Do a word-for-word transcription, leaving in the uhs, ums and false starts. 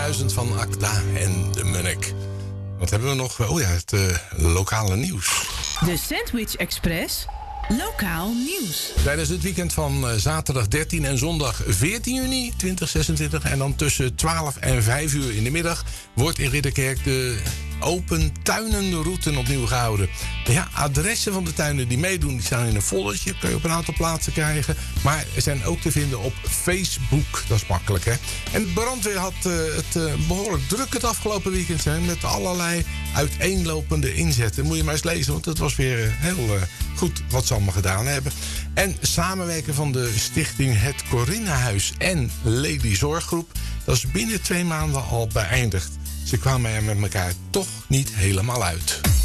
tweeduizend van Acda en de Munnik. Wat hebben we nog? Oh ja, het uh, lokale nieuws. De Sandwich Express. Lokaal nieuws. Tijdens het weekend van uh, zaterdag dertien en zondag veertien juni tweeduizend zesentwintig... en dan tussen twaalf en vijf uur in de middag... wordt in Ridderkerk de open tuinenroute opnieuw gehouden. Ja, adressen van de tuinen die meedoen, die staan in een foldertje. Kun je op een aantal plaatsen krijgen. Maar ze zijn ook te vinden op Facebook. Dat is makkelijk, hè? En de brandweer had uh, het uh, behoorlijk druk het afgelopen weekend. Hè, met allerlei uiteenlopende inzetten. Moet je maar eens lezen, want het was weer uh, heel uh, goed wat ze allemaal gedaan hebben. En samenwerken van de stichting Het Corinnehuis en Lady Zorggroep... dat is binnen twee maanden al beëindigd. Ze kwamen er met elkaar toch niet helemaal uit.